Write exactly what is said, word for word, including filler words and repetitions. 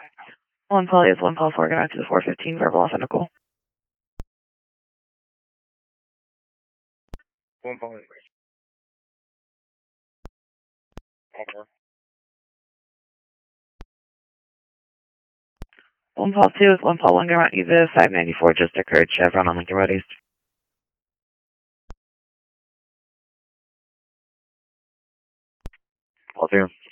One Poly is one Paul four, going out to the four fifteen, verbal off Nicole. One Poly. Okay. One Paul two is one Paul one, going out to the five ninety-four, just occurred, Chevron on Lincoln Road East. Paul two.